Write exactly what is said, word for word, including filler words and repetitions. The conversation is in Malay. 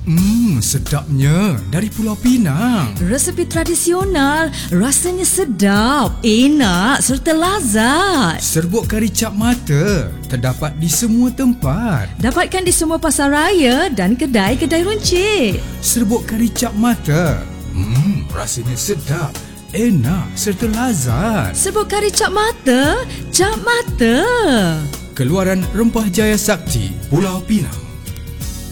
Hmm, sedapnya dari Pulau Pinang. Resepi tradisional, rasanya sedap, enak serta lazat. Serbuk kari cap mata terdapat di semua tempat. Dapatkan di semua pasar raya dan kedai-kedai runcit. Serbuk kari cap mata. Hmm, rasanya sedap, enak serta lazat. Serbuk kari cap mata, cap mata. Keluaran Rempah Jaya Sakti, Pulau Pinang.